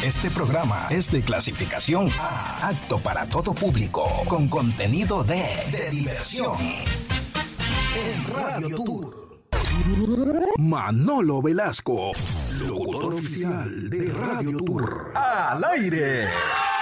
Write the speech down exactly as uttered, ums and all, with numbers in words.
Este programa es de clasificación A, apto para todo público, con contenido de, de diversión. El Radio Tour. Manolo Velasco, locutor oficial de Radio Tour. ¡Al aire!